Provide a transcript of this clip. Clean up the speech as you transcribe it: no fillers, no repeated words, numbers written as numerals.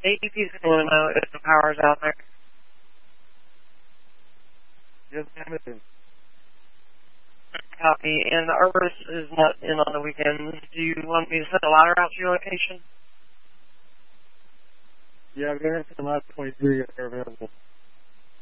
AEP's going to know if the power's out there. Yes, ma'am, it is. Copy. And the herbalist is not in on the weekends. Do you want me to send a ladder out to your location? Yeah, I'm going to send the last 23 if they're available.